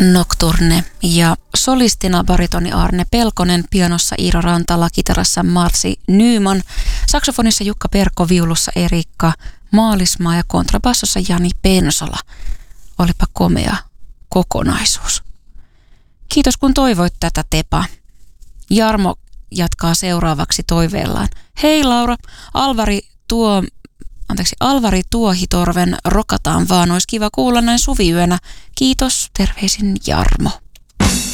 Nocturne ja solistina baritoni Arne Pelkonen, pianossa Iiro Rantala, kitarassa Marci Nyman, saksofonissa Jukka Perkko, viulussa Erikka Maalismaa ja kontrabassossa Jani Pensola. Olipa komea kokonaisuus. Kiitos kun toivoit tätä, Tepa. Jarmo jatkaa seuraavaksi toiveellaan. Hei Laura, Alvari Tuohitorven Rokataan vaan, olisi kiva kuulla näin suviyönä. Kiitos, terveisin Jarmo.